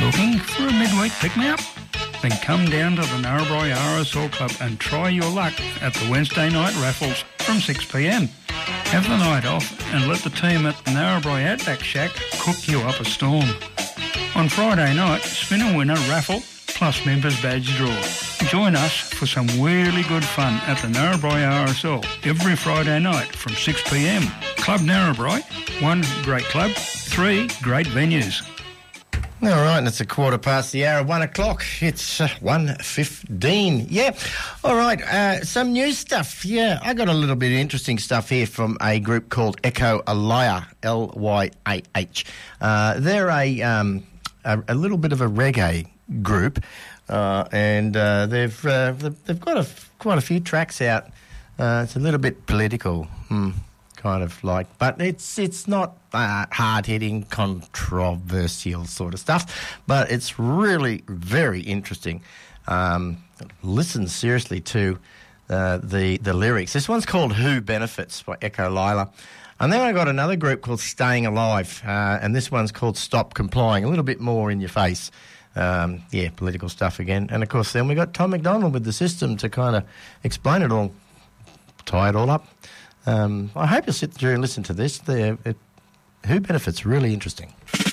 Looking for a midweek pick-me-up? Then come down to the Narrabri RSL Club and try your luck at the Wednesday night raffles from 6pm. Have the night off and let the team at the Narrabri Outback Shack cook you up a storm. On Friday night, spin a winner raffle plus members badge draw. Join us for some really good fun at the Narrabri RSL every Friday night from 6pm. Club Narrabri, 1 great club, 3 great venues. All right, and it's 1:15 1 o'clock. It's 1:15. Yeah. All right, some new stuff. Yeah, I got a little bit of interesting stuff here from a group called Echo Lyah, Lyah. They're a little bit of a reggae group, and they've got quite a few tracks out. It's a little bit political. Kind of like, but it's not hard-hitting, controversial sort of stuff, but it's really very interesting. Listen seriously to the lyrics. This one's called Who Benefits by Echo Lyah. And then I got another group called Staying Alive, and this one's called Stop Complying, a little bit more in your face. Political stuff again. And, of course, then we got Tom McDonald with The System to kind of explain it all, tie it all up. I hope you'll sit through and listen to this. Who Benefits, really interesting.